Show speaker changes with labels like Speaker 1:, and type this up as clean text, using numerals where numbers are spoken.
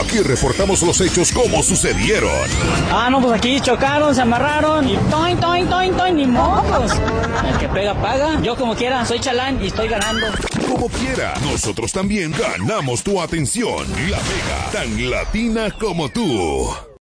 Speaker 1: Aquí reportamos los hechos como sucedieron.
Speaker 2: Ah, no, pues aquí chocaron, se amarraron y toin, toin, toin, toin, ni mocos. El que pega, paga. Yo como quiera, soy chalán y estoy ganando.
Speaker 1: Como quiera, nosotros también ganamos tu atención. La Mega, tan latina como tú.